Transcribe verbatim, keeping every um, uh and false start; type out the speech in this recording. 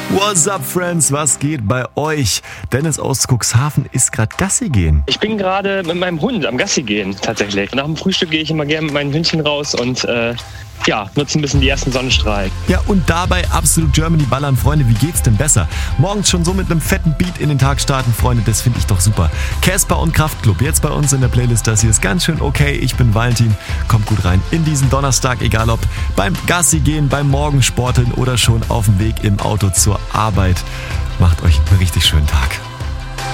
What's up, Friends? Was geht bei euch? Dennis aus Cuxhaven ist gerade Gassi gehen. Ich bin gerade mit meinem Hund am Gassi gehen, tatsächlich. Nach dem Frühstück gehe ich immer gerne mit meinen Hündchen raus und äh, ja, nutze ein bisschen die ersten Sonnenstrahlen. Ja, und dabei absolut Germany ballern. Freunde, wie geht's denn besser? Morgens schon so mit einem fetten Beat in den Tag starten, Freunde, das finde ich doch super. Casper und Kraftklub, jetzt bei uns in der Playlist. Das hier ist ganz schön okay. Ich bin Valentin. Kommt gut rein in diesen Donnerstag, egal ob beim Gassi gehen, beim Morgensporteln oder schon auf dem Weg im Auto zur Arbeit. Macht euch einen richtig schönen Tag.